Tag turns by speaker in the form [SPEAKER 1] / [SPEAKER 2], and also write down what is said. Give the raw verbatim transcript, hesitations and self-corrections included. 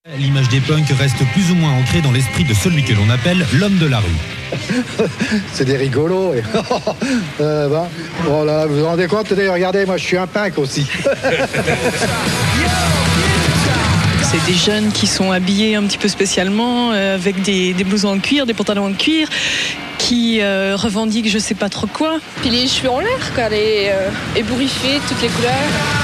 [SPEAKER 1] L'image des punks reste plus ou moins ancrée dans l'esprit de celui que l'on appelle l'homme de la rue.
[SPEAKER 2] C'est des rigolos. Et... euh, bah, voilà, vous vous rendez compte? Regardez, moi je suis un punk aussi.
[SPEAKER 3] C'est des jeunes qui sont habillés un petit peu spécialement, euh, avec des, des blousons en cuir, des pantalons en cuir, qui euh, revendiquent je sais pas trop quoi.
[SPEAKER 4] Puis les cheveux en l'air, quoi, les euh, ébouriffés, toutes les couleurs.